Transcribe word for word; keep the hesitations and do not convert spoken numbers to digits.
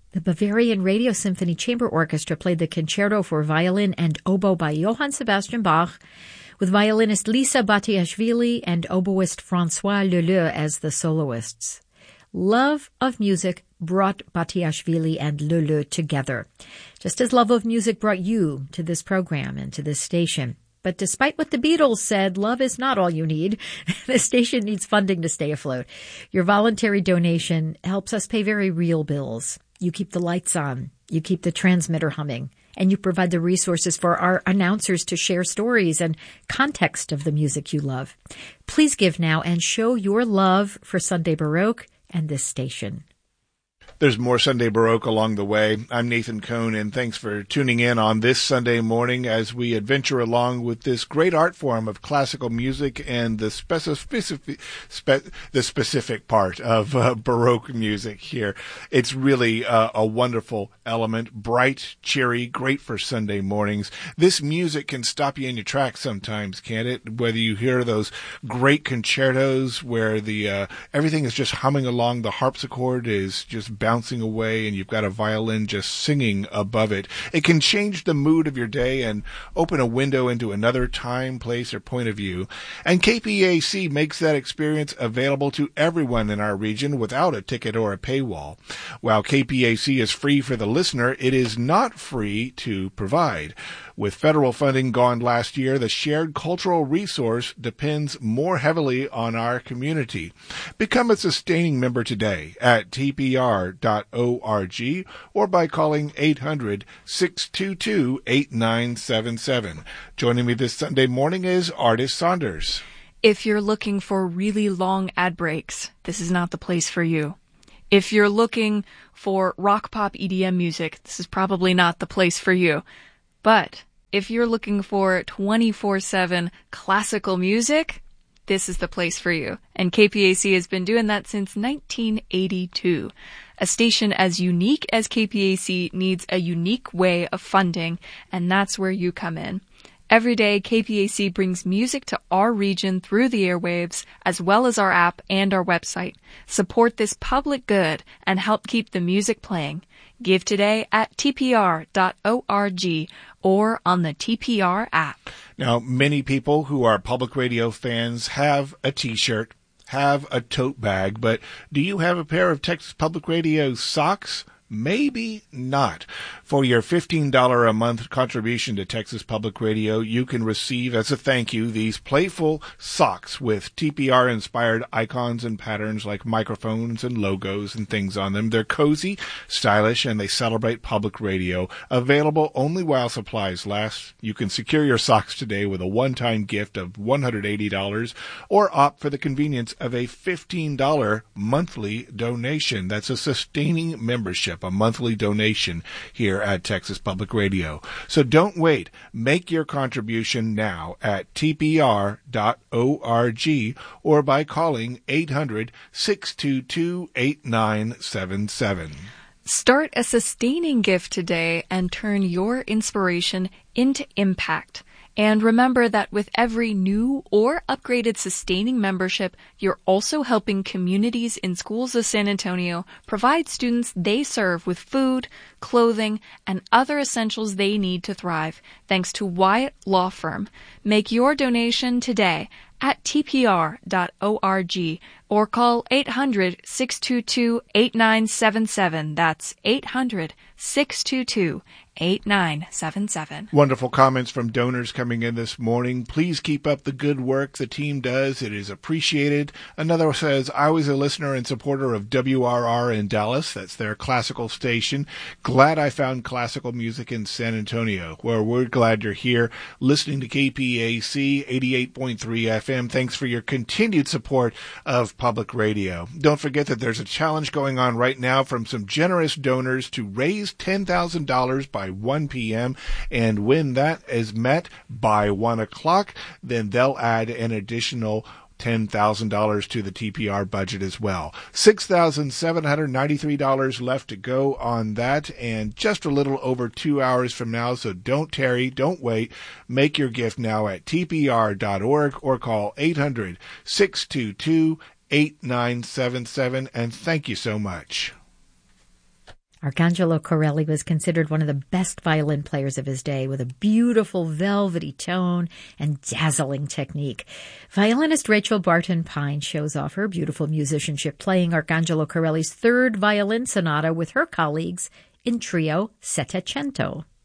The Bavarian Radio Symphony Chamber Orchestra played the Concerto for Violin and Oboe by Johann Sebastian Bach, with violinist Lisa Batiashvili and oboist François Leleu as the soloists. Love of music brought Batiashvili and Leleu together, just as love of music brought you to this program and to this station. But despite what the Beatles said, love is not all you need. The station needs funding to stay afloat. Your voluntary donation helps us pay very real bills. You keep the lights on, you keep the transmitter humming, and you provide the resources for our announcers to share stories and context of the music you love. Please give now and show your love for Sunday Baroque and this station. There's more Sunday Baroque along the way. I'm Nathan Cohn, and thanks for tuning in on this Sunday morning as we adventure along with this great art form of classical music and the specific, spe- the specific part of uh, Baroque music here. It's really uh, a wonderful element, bright, cheery, great for Sunday mornings. This music can stop you in your tracks sometimes, can't it? Whether you hear those great concertos where the uh, everything is just humming along, the harpsichord is just bouncing away, and you've got a violin just singing above it. It can change the mood of your day and open a window into another time, place, or point of view. And K P A C makes that experience available to everyone in our region without a ticket or a paywall. While K P A C is free for the listener, it is not free to provide. With federal funding gone last year, the shared cultural resource depends more heavily on our community. Become a sustaining member today at T P R dot org or by calling eight hundred, six two two, eight nine seven seven. Joining me this Sunday morning is Ardis Saunders. If you're looking for really long ad breaks, this is not the place for you. If you're looking for rock, pop, E D M music, this is probably not the place for you. But if you're looking for twenty-four seven classical music, this is the place for you. And K P A C has been doing that since nineteen eighty-two. A station as unique as K P A C needs a unique way of funding, and that's where you come in. Every day, K P A C brings music to our region through the airwaves, as well as our app and our website. Support this public good and help keep the music playing. Give today at T P R dot org or on the T P R app. Now, many people who are public radio fans have a T-shirt, have a tote bag, but do you have a pair of Texas Public Radio socks? Maybe not. For your fifteen dollars a month contribution to Texas Public Radio, you can receive as a thank you these playful socks with T P R-inspired icons and patterns like microphones and logos and things on them. They're cozy, stylish, and they celebrate public radio. Available only while supplies last. You can secure your socks today with a one-time gift of one hundred eighty dollars or opt for the convenience of a fifteen dollars monthly donation. That's a sustaining membership, a monthly donation here at Texas Public Radio. So don't wait. Make your contribution now at T P R dot org or by calling eight hundred, six two two, eight nine seven seven. Start a sustaining gift today and turn your inspiration into impact. And remember that with every new or upgraded sustaining membership, you're also helping communities in schools of San Antonio provide students they serve with food, clothing, and other essentials they need to thrive, thanks to Wyatt Law Firm. Make your donation today at T P R dot org or call eight hundred, six two two, eight nine seven seven. That's eight hundred, six two two, eight nine seven seven. Wonderful comments from donors coming in this morning. Please keep up the good work the team does. It is appreciated. Another says, I was a listener and supporter of W R R in Dallas. That's their classical station. Glad I found classical music in San Antonio. Well, we're glad you're here listening to K P A C eighty-eight point three F M. Thanks for your continued support of public radio. Don't forget that there's a challenge going on right now from some generous donors to raise ten thousand dollars by one p.m. And when that is met by one o'clock, then they'll add an additional ten thousand dollars to the T P R budget as well. six thousand seven hundred ninety-three dollars left to go on that, and just a little over two hours from now, so don't tarry, don't wait. Make your gift now at T P R dot org or call eight hundred, six two two, eight nine seven seven, and thank you so much. Arcangelo Corelli was considered one of the best violin players of his day, with a beautiful velvety tone and dazzling technique. Violinist Rachel Barton Pine shows off her beautiful musicianship playing Arcangelo Corelli's third violin sonata with her colleagues in trio Settecento.